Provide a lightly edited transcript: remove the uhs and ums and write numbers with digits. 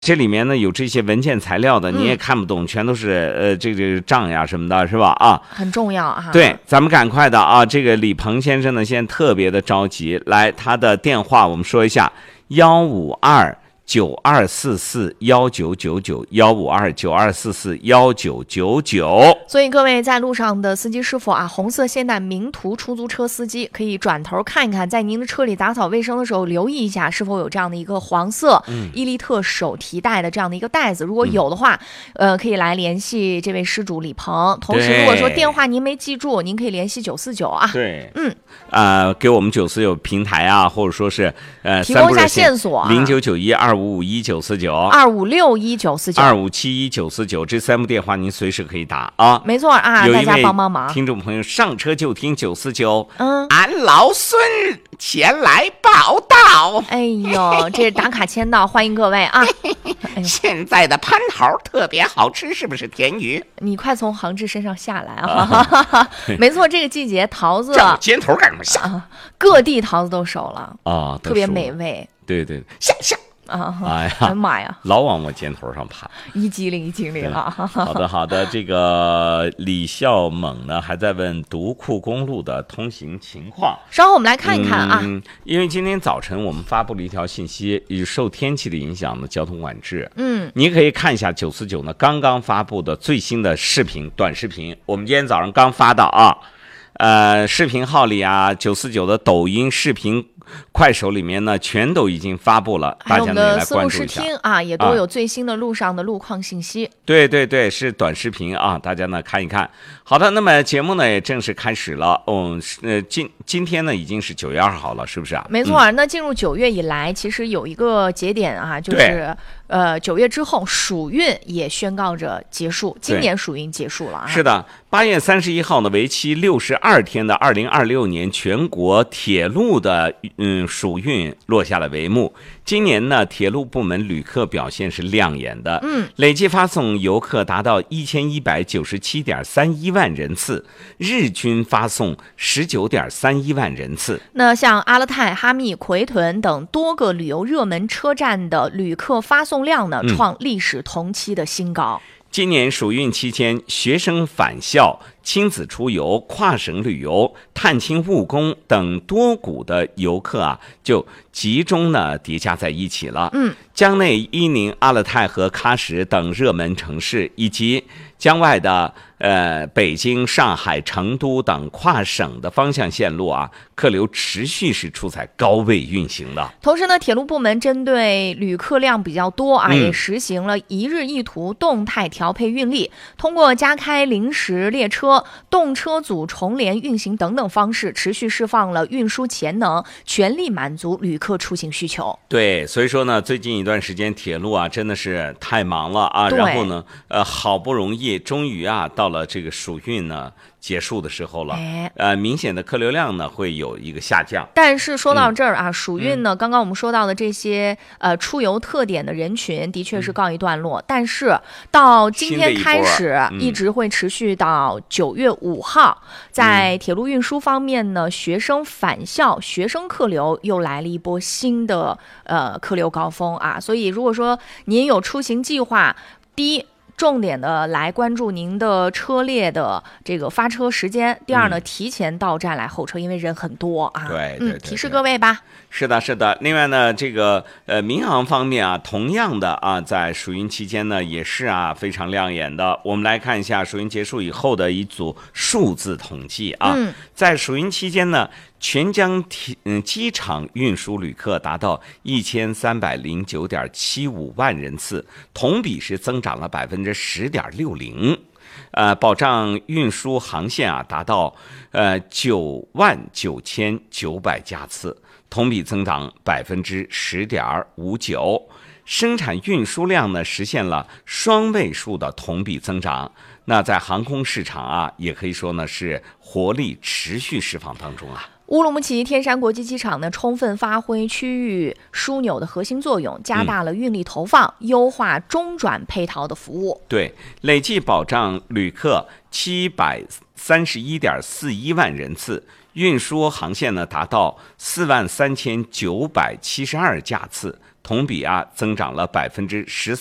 这里面呢有这些文件材料的，你也看不懂，全都是这个账呀什么的，是吧？啊，很重要啊。 对，咱们赶快的啊，这个李鹏先生呢，现在特别的着急，来，他的电话我们说一下：152-9244-1999，152-9244-1999。 所以各位在路上的司机师傅啊，红色现代名图出租车司机可以转头看一看，在您的车里打扫卫生的时候，留意一下是否有这样的一个黄色1利特手提袋的这样的一个袋子。如果有的话，可以来联系这位失主李鹏。同时，如果说电话您没记住，您可以联系949啊。 对，给我们949平台啊，或者说是提供一下线索 099125519492571949这3部电话您随时可以打啊。 没错啊，大家帮帮忙。 听众朋友上车就听949，俺老孙前来报道。 哎呦，这是打卡签到，欢迎各位啊！ 现在的蟠桃特别好吃，是不是甜鱼？ 你快从杭志身上下来啊！没错，这个季节桃子叫我尖头干什么下？ 各地桃子都熟了啊， 特别美味。 对对，下。哎呀妈呀， 老往我肩头上爬， 一激灵了。 好的，这个李孝猛呢还在问独库公路的通行情况， 稍后我们来看一看啊。 因为今天早晨我们发布了一条信息，受天气的影响呢，交通管制。你可以看一下949呢刚刚发布的最新的短视频，我们今天早上刚发到啊，视频号里啊，949的抖音视频。快手里面呢，全都已经发布了，大家呢也来关注一下。 还有我们的思路视听啊，也都有最新的路上的路况信息。 对，是短视频啊，大家呢看一看。好的，那么节目呢也正式开始了。今天呢已经是9月2号了，是不是啊？ 没错，那进入9月以来，其实有一个节点啊，就是9月之后，暑运也宣告着结束，今年暑运结束了啊。 是的，8月31号呢，为期62天的2026年全国铁路的暑运落下了帷幕。今年呢，铁路部门旅客表现是亮眼的，累计发送游客达到1197.31万人次，日均发送19.31万人次。 那像阿勒泰、哈密、奎屯等多个旅游热门车站的旅客发送量呢，创历史同期的新高。 今年暑运期间，学生返校、亲子出游、跨省旅游、探亲务工等多股的游客啊，就集中呢叠加在一起了。江内、伊宁、阿勒泰和喀什等热门城市，以及江外的北京、上海、成都等跨省的方向线路啊，客流持续是处在高位运行的。 同时呢，铁路部门针对旅客量比较多啊，也实行了一日一图动态调配运力，通过加开临时列车、动车组重联运行等等方式，持续释放了运输潜能，全力满足旅客出行需求。 对，所以说呢，最近一段时间铁路啊真的是太忙了啊，然后呢，好不容易终于啊到了这个暑运呢结束的时候了，明显的客流量呢会有一个下降。 但是说到这儿啊，暑运呢，刚刚我们说到的这些出游特点的人群的确是告一段落，但是到今天开始，一直会持续到9月5号，在铁路运输方面呢，学生返校、学生客流又来了一波新的客流高峰啊，所以如果说您有出行计划，第一，重点的来关注您的车列的这个发车时间。第二呢，提前到站来候车，因为人很多啊。 对， 提示各位吧。 是的。另外呢，这个民航方面啊，同样的啊，在暑运期间呢，也是啊非常亮眼的。我们来看一下暑运结束以后的一组数字统计啊。在暑运期间呢，全疆机场运输旅客达到1309.75万人次，同比是增长了10.60%。保障运输航线啊达到99900架次，同比增长10.59%。生产运输量呢实现了双位数的同比增长。那在航空市场啊，也可以说呢是活力持续释放当中啊。 乌鲁木齐天山国际机场呢，充分发挥区域枢纽的核心作用，加大了运力投放，优化中转配套的服务。 对，累计保障旅客731.41万人次，运输航线呢达到43972架次， 同比增长了14%。